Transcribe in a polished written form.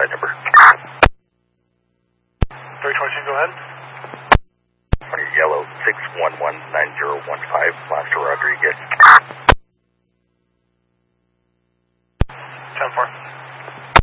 flight number. 322, go ahead. On your yellow 6119015, Master Rodriguez.